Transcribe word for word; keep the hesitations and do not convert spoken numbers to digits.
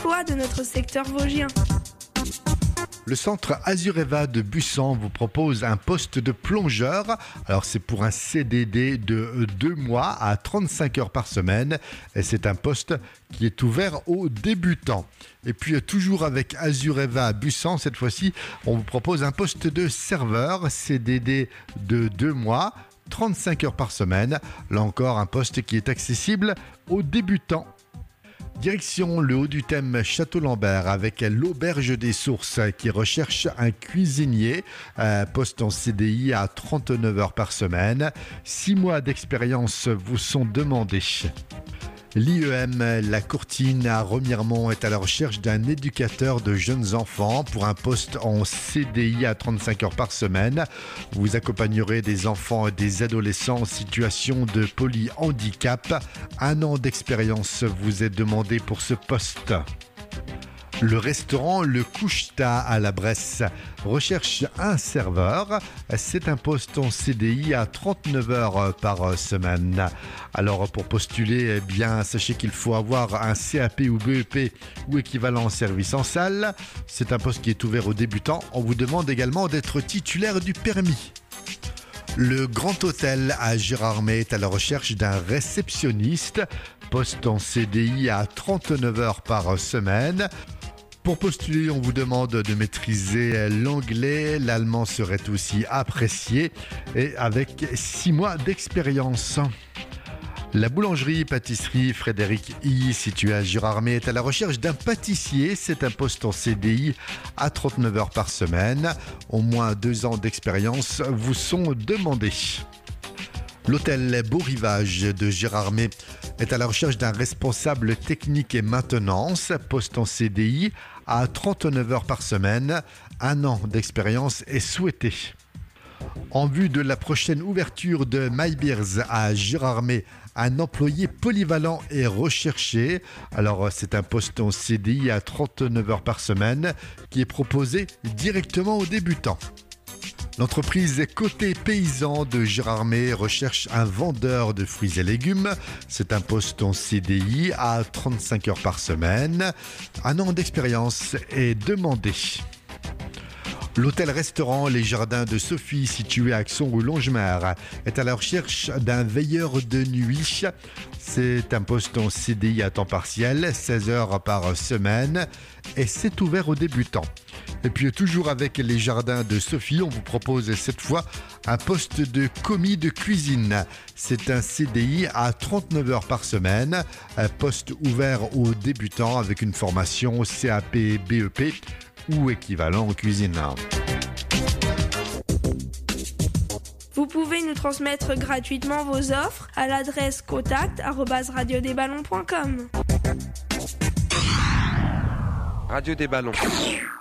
d'emploi de notre secteur vosgien. Le centre Azureva de Bussan vous propose un poste de plongeur. Alors c'est pour un C D D de deux mois à trente-cinq heures par semaine. Et c'est un poste qui est ouvert aux débutants. Et puis toujours avec Azureva Bussan, cette fois-ci, on vous propose un poste de serveur C D D de deux mois, trente-cinq heures par semaine. Là encore, un poste qui est accessible aux débutants. Direction le haut du thème Château-Lambert avec l'Auberge des Sources qui recherche un cuisinier, euh, poste en C D I à trente-neuf heures par semaine. Six mois d'expérience vous sont demandés. L'I E M La Courtine à Remiremont est à la recherche d'un éducateur de jeunes enfants pour un poste en C D I à trente-cinq heures par semaine. Vous accompagnerez des enfants et des adolescents en situation de polyhandicap. Un an d'expérience vous est demandé pour ce poste. Le restaurant Le Couche-Ta à la Bresse recherche un serveur. C'est un poste en C D I à trente-neuf heures par semaine. Alors pour postuler, eh bien, sachez qu'il faut avoir un C A P ou B E P ou équivalent en service en salle. C'est un poste qui est ouvert aux débutants. On vous demande également d'être titulaire du permis. Le Grand Hôtel à Gérardmer est à la recherche d'un réceptionniste. Poste en C D I à trente-neuf heures par semaine. Pour postuler, on vous demande de maîtriser l'anglais. L'allemand serait aussi apprécié et avec six mois d'expérience. La boulangerie-pâtisserie Frédéric I, située à Gérardmer, est à la recherche d'un pâtissier. C'est un poste en C D I à trente-neuf heures par semaine. Au moins deux ans d'expérience vous sont demandés. L'hôtel Beau Rivage de Gérardmer est à la recherche d'un responsable technique et maintenance, poste en C D I à trente-neuf heures par semaine. Un an d'expérience est souhaité. En vue de la prochaine ouverture de My Beers à Gérardmer, un employé polyvalent est recherché. Alors c'est un poste en C D I à trente-neuf heures par semaine qui est proposé directement aux débutants. L'entreprise Côté Paysan de Gérardmer recherche un vendeur de fruits et légumes. C'est un poste en C D I à trente-cinq heures par semaine. Un an d'expérience est demandé. L'hôtel-restaurant Les Jardins de Sophie, situé à Axon ou Longemer, est à la recherche d'un veilleur de nuit. C'est un poste en C D I à temps partiel, seize heures par semaine, et c'est ouvert aux débutants. Et puis toujours avec Les Jardins de Sophie, on vous propose cette fois un poste de commis de cuisine. C'est un C D I à trente-neuf heures par semaine, un poste ouvert aux débutants avec une formation C A P B E P ou équivalent en cuisine. Vous pouvez nous transmettre gratuitement vos offres à l'adresse contact arobase radio des ballons point com. Radio des Ballons.